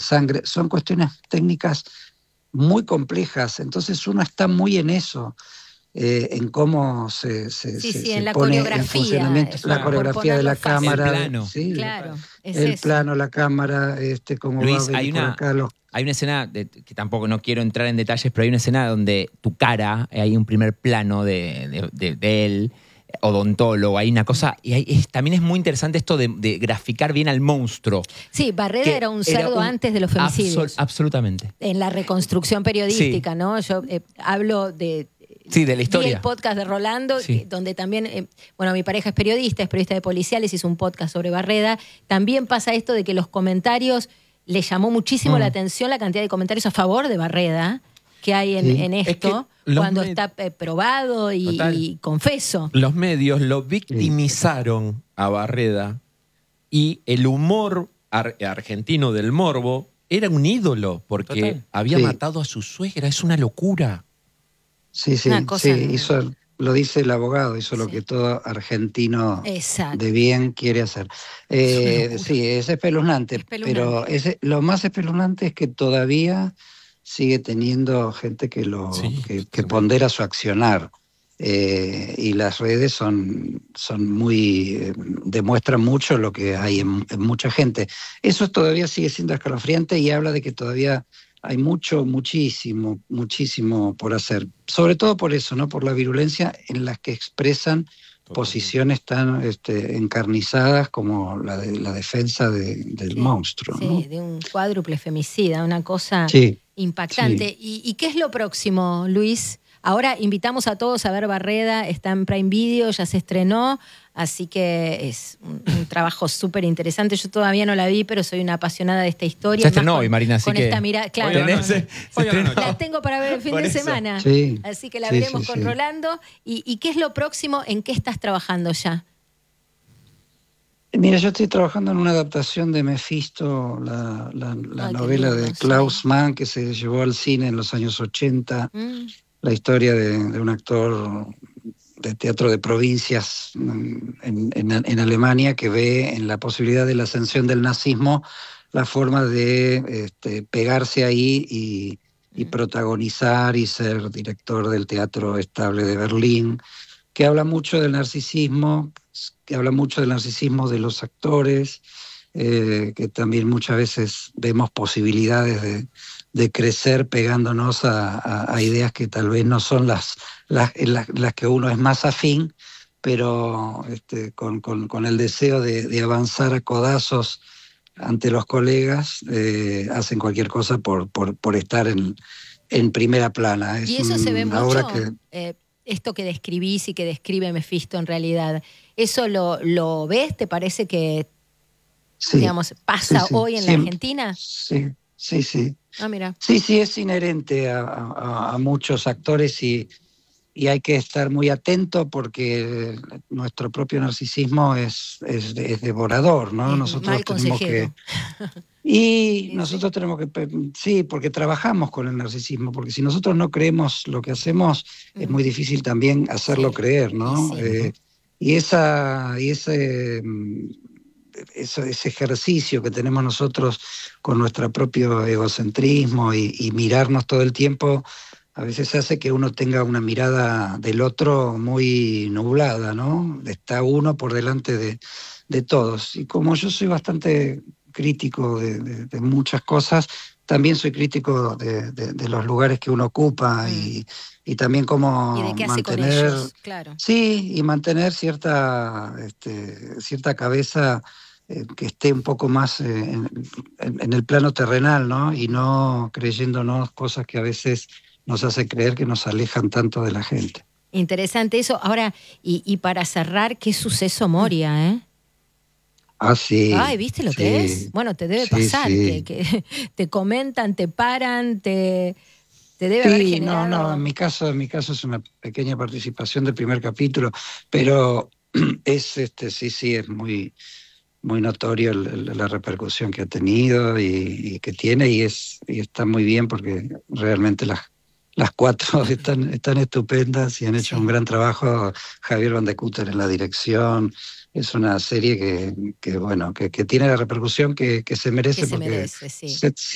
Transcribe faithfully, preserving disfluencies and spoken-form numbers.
sangre, son cuestiones técnicas muy complejas, entonces uno está muy en eso. Eh, en cómo se, se, sí, se, sí, se en la pone coreografía, en funcionamiento eso, la por coreografía de ponerlo la fácil. El cámara, plano. ¿sí? Claro, es El eso. plano, la cámara, este, cómo va a Luis, hay venir por una, acá. Los... hay una escena, de, que tampoco no quiero entrar en detalles, pero hay una escena donde tu cara, hay un primer plano de, de, de, de él, odontólogo, hay una cosa, y hay, es, también es muy interesante esto de, de graficar bien al monstruo. Sí, Barreda era un era cerdo un, antes de los femicidios. Absol, absolutamente. En la reconstrucción periodística, sí. ¿no? Yo eh, hablo de... Sí, de la historia. Vi el podcast de Rolando, sí. que, donde también, eh, bueno, mi pareja es periodista, es periodista de policiales, hizo un podcast sobre Barreda. También pasa esto de que los comentarios, le llamó muchísimo mm. la atención la cantidad de comentarios a favor de Barreda que hay en, Sí. en esto, es que cuando med- está eh, probado y, y confeso. Los medios lo victimizaron a Barreda y el humor ar argentino del morbo era un ídolo porque Total. había sí. matado a su suegra. Es una locura. Sí, sí, sí, hizo, lo dice el abogado, hizo sí. lo que todo argentino Exacto. de bien quiere hacer. Eh, sí, es espeluznante, espeluznante. pero es, lo más espeluznante es que todavía sigue teniendo gente que, lo, sí, que, que pondera su accionar. Eh, y las redes son, son muy, eh, demuestran mucho lo que hay en, en mucha gente. Eso todavía sigue siendo escalofriante y habla de que todavía hay mucho, muchísimo, muchísimo por hacer. Sobre todo por eso, ¿no? Por la virulencia en las que expresan Totalmente. posiciones tan este, encarnizadas como la de la defensa de, del sí, monstruo. Sí, ¿no? de un cuádruple femicida, una cosa sí, impactante. Sí. ¿Y, ¿Y qué es lo próximo, Luis? Ahora invitamos a todos a ver Barreda, está en Prime Video, ya se estrenó, así que es un, un trabajo súper interesante. Yo todavía no la vi, pero soy una apasionada de esta historia. Se estrenó hoy, Marina, así con que... esta mirada, claro. Hoy no, no, no. La tengo para ver el fin Por de eso. semana, sí, así que la sí, veremos sí, con sí. Rolando. ¿Y, ¿Y qué es lo próximo? ¿En qué estás trabajando ya? Mira, yo estoy trabajando en una adaptación de Mephisto, la, la, la Ay, novela lindo, de Klaus sí. Mann, que se llevó al cine en los años ochenta. Mm. La historia de, de un actor de teatro de provincias en, en, en Alemania que ve en la posibilidad de la ascensión del nazismo la forma de este, pegarse ahí y, y protagonizar y ser director del Teatro Estable de Berlín, que habla mucho del narcisismo, que habla mucho del narcisismo de los actores, eh, que también muchas veces vemos posibilidades de, de crecer pegándonos a, a, a ideas que tal vez no son las, las, las, las que uno es más afín, pero este, con, con, con el deseo de, de avanzar a codazos ante los colegas, eh, hacen cualquier cosa por, por, por estar en, en primera plana. Es y eso se ve mucho, que... eh, esto que describís y que describe Mephisto en realidad, ¿eso lo, lo ves? ¿Te parece que sí, digamos, pasa sí, sí, hoy en sí, la Argentina? Sí, sí, sí. Ah, mira. Sí, sí, es inherente a, a, a muchos actores y, y hay que estar muy atento porque nuestro propio narcisismo es, es, es devorador, ¿no? Es nosotros mal tenemos consejero. que... Y sí, nosotros sí. tenemos que... Sí, porque trabajamos con el narcisismo, porque si nosotros no creemos lo que hacemos, mm. es muy difícil también hacerlo sí. creer, ¿no? Sí. Eh, y, esa, y ese... Ese, ese ejercicio que tenemos nosotros con nuestro propio egocentrismo y, y mirarnos todo el tiempo, a veces hace que uno tenga una mirada del otro muy nublada, ¿no? Está uno por delante de, de todos. Y como yo soy bastante crítico de, de, de muchas cosas, también soy crítico de, de, de los lugares que uno ocupa mm. y, y también cómo ¿Y de qué hace mantener, con ellos? Claro. Sí, y mantener cierta, este, cierta cabeza eh, que esté un poco más eh, en, en, en el plano terrenal, ¿no? Y no creyéndonos cosas que a veces nos hace creer que nos alejan tanto de la gente. Interesante eso. Ahora, y, y para cerrar, qué suceso Moria, ¿eh? Ah, sí. Ay, ¿viste lo sí, que es? Bueno, te debe sí, pasar, sí. Que, que te comentan, te paran, te, te debe sí, haber generado... no, no, en mi caso, en mi caso es una pequeña participación del primer capítulo, pero es, este, sí, sí, es muy, muy notorio el, el, la repercusión que ha tenido y, y que tiene, y es, y está muy bien porque realmente las Las cuatro están, están estupendas y han hecho sí. un gran trabajo. Javier Van de Cúter en la dirección. Es una serie que, que bueno, que, que tiene la repercusión que, que se merece. Que se porque merece, sí. se,